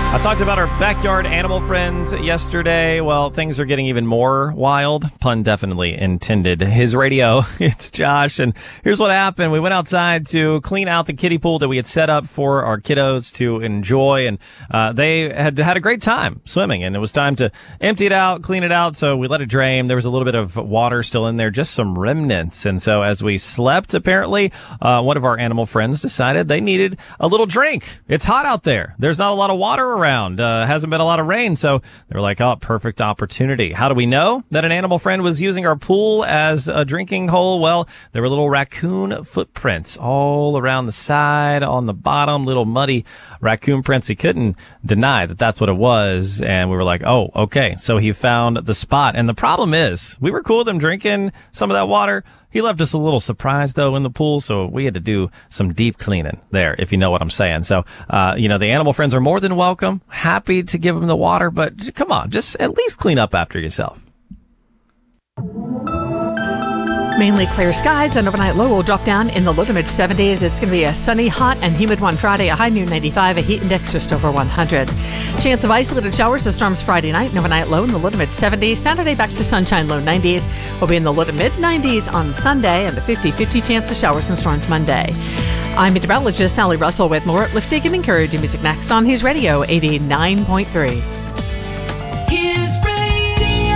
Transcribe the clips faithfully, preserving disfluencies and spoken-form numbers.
I talked about our backyard animal friends yesterday. Well, things are getting even more wild. Pun definitely intended. His radio, it's Josh, and here's what happened. We went outside to clean out the kiddie pool that we had set up for our kiddos to enjoy, and uh, they had had a great time swimming, and it was time to empty it out, clean it out, so we let it drain. There was a little bit of water still in there, just some remnants, and so as we slept, apparently, uh, one of our animal friends decided they needed a little drink. It's hot out there. There's not a lot of water around. Uh, hasn't been a lot of rain, so they were like, oh, perfect opportunity. How do we know that an animal friend was using our pool as a drinking hole? Well, there were little raccoon footprints all around the side, on the bottom, little muddy raccoon prints. He couldn't deny that that's what it was, and we were like, oh, okay. So he found the spot, and the problem is, we were cool with him drinking some of that water. He left us a little surprised, though, in the pool, so we had to do some deep cleaning there, if you know what I'm saying. So, uh, you know, the animal friends are more than welcome. Happy to give them the water, but come on, just at least clean up after yourself. Mainly clear skies, an overnight low will drop down in the low to mid seventies. It's going to be a sunny, hot, and humid one Friday, a high near ninety-five, a heat index just over one hundred. Chance of isolated showers or storms Friday night, an overnight low in the low to mid seventies. Saturday back to sunshine, low nineties. We'll be in the low to mid nineties on Sunday, and a fifty-fifty chance of showers and storms Monday. I'm meteorologist Sally Russell with more uplifting and encouraging music next on His Radio eighty-nine point three. His Radio.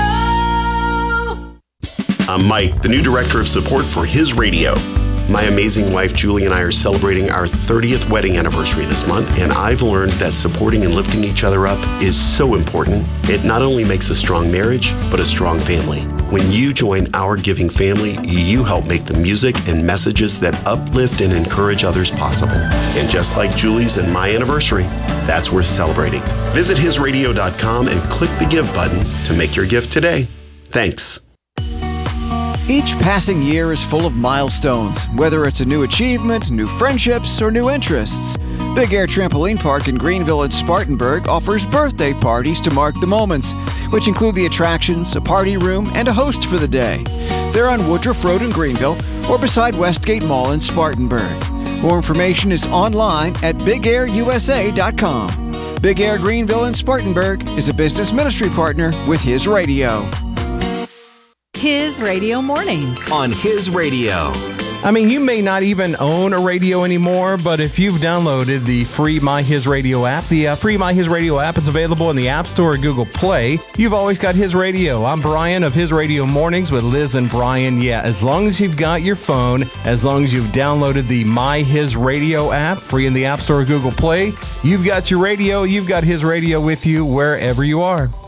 I'm Mike, the new director of support for His Radio. My amazing wife, Julie, and I are celebrating our thirtieth wedding anniversary this month, and I've learned that supporting and lifting each other up is so important. It not only makes a strong marriage, but a strong family. When you join our giving family, you help make the music and messages that uplift and encourage others possible. And just like Julie's and my anniversary, that's worth celebrating. Visit his radio dot com and click the Give button to make your gift today. Thanks. Each passing year is full of milestones, whether it's a new achievement, new friendships, or new interests. Big Air Trampoline Park in Greenville and Spartanburg offers birthday parties to mark the moments, which include the attractions, a party room, and a host for the day. They're on Woodruff Road in Greenville or beside Westgate Mall in Spartanburg. More information is online at big air u s a dot com. Big Air Greenville and Spartanburg is a business ministry partner with His Radio. His Radio Mornings. On His Radio. I mean, you may not even own a radio anymore, but if you've downloaded the free My His Radio app, the uh, free My His Radio app is available in the App Store or Google Play. You've always got His Radio. I'm Brian of His Radio Mornings with Liz and Brian. Yeah, as long as you've got your phone, as long as you've downloaded the My His Radio app, free in the App Store or Google Play, you've got your radio, you've got His Radio with you wherever you are.